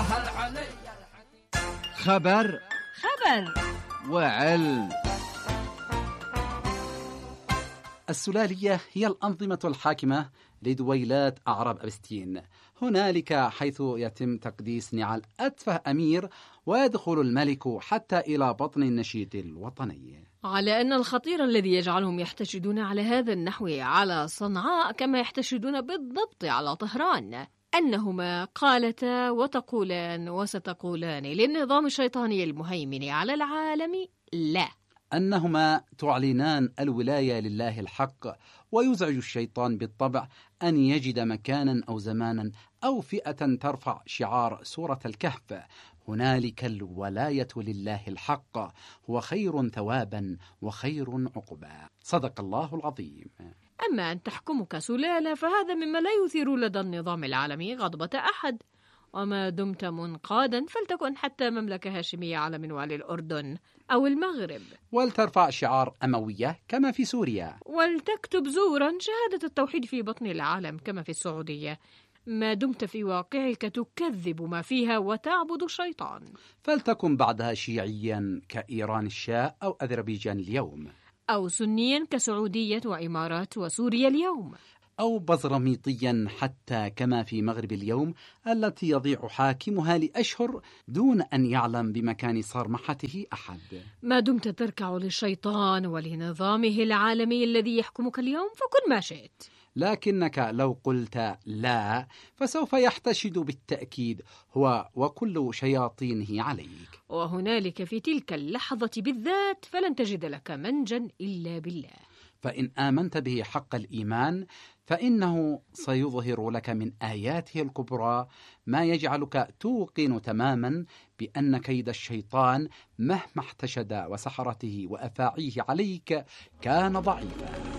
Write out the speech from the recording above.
خبر وعلم. السلالية هي الأنظمة الحاكمة لدويلات أعراب أبستين. هنالك حيث يتم تقديس نعال أتفه أمير، ويدخل الملك حتى إلى بطن النشيد الوطني. على أن الخطير الذي يجعلهم يحتشدون على هذا النحو على صنعاء كما يحتشدون بالضبط على طهران، أنهما قالتا وتقولان وستقولان للنظام الشيطاني المهيمن على العالم لا، أنهما تعلنان الولاية لله الحق، ويزعج الشيطان بالطبع أن يجد مكانا أو زمانا أو فئة ترفع شعار سورة الكهف: هنالك الولاية لله الحق، هو خير ثوابا وخير عقبا. صدق الله العظيم. أما أن تحكمك سلالة فهذا مما لا يثير لدى النظام العالمي غضبة أحد، وما دمت منقادا فلتكن حتى مملكة هاشمية على منوال الأردن أو المغرب، ولترفع شعار أموية كما في سوريا، ولتكتب زورا شهادة التوحيد في بطن العالم كما في السعودية، ما دمت في واقعك تكذب ما فيها وتعبد الشيطان. فلتكن بعدها شيعيا كإيران الشاه أو أذربيجان اليوم، أو سنيا كسعودية وإمارات وسوريا اليوم، أو بزرميطيا حتى كما في مغرب اليوم التي يضيع حاكمها لأشهر دون أن يعلم بمكان صرمحته أحد. ما دمت تركع للشيطان ولنظامه العالمي الذي يحكمك اليوم فكن ما شئت، لكنك لو قلت لا فسوف يحتشد بالتأكيد هو وكل شياطينه عليك، وهنالك في تلك اللحظة بالذات فلن تجد لك منجا إلا بالله. فإن آمنت به حق الإيمان فإنه سيظهر لك من آياته الكبرى ما يجعلك توقن تماما بأن كيد الشيطان مهما احتشد وسحرته وأفاعيه عليك كان ضعيفا.